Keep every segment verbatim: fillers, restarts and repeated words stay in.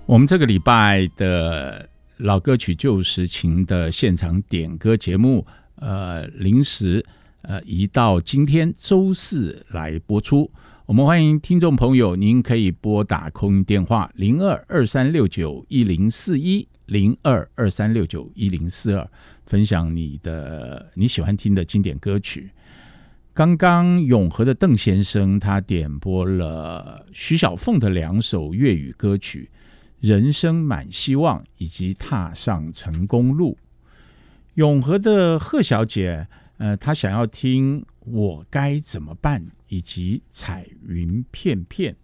我们这个礼拜的老歌曲旧时情的现场点歌节目，呃，临时呃移到今天周四来播出。我们欢迎听众朋友，您可以拨打空音电话零二二三六九一零四一零二二三六九一零四二，分享你的你喜欢听的经典歌曲。刚刚永和的邓先生他点播了徐小凤的两首粤语歌曲。人生满希望以及踏上成功路。永和的贺小姐，呃，她想要听我该怎么办以及彩云片片。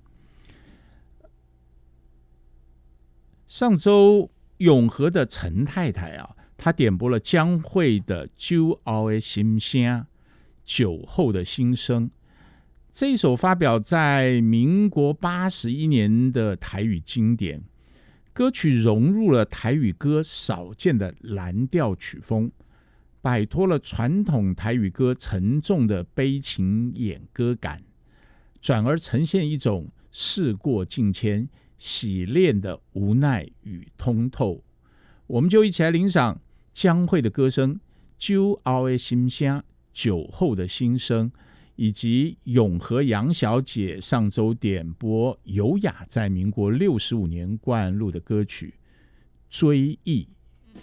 上周永和的陈太太啊，她点播了江蕙的酒后的心声，酒后的心声。这一首发表在民国八十一年的台语经典，歌曲融入了台语歌少见的蓝调曲风，摆脱了传统台语歌沉重的悲情演歌感，转而呈现一种事过境迁、洗练的无奈与通透。我们就一起来欣赏江蕙的歌声，酒后的心声，酒后的心声，以及永和杨小姐上周点播尤雅在民国六十五年灌录的歌曲《追忆》。